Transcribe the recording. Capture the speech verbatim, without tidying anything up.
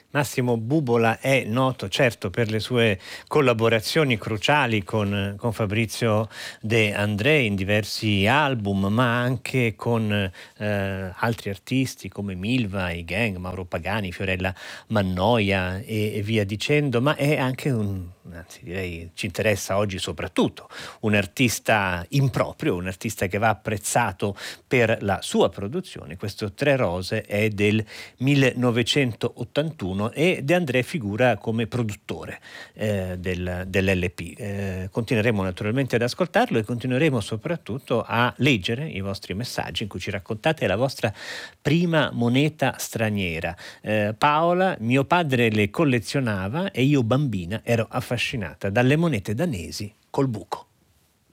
Massimo Bubola è noto certo per le sue collaborazioni cruciali con, con Fabrizio De André in diversi album, ma anche con eh, altri artisti come Milva, i Gang, Mauro Pagani, Fiorella Mannoia e, e via dicendo, ma è anche un, anzi direi ci interessa oggi soprattutto, un artista improprio, un artista che va apprezzato per la sua produzione. Questo Tre Rose è del millenovecentottantuno e De André figura come produttore eh, del, dell'L P. Eh, continueremo naturalmente ad ascoltarlo e continueremo soprattutto a leggere i vostri messaggi in cui ci raccontate la vostra prima moneta straniera. Eh, Paola, mio padre le collezionava e io bambina ero affascinata dalle monete danesi col buco.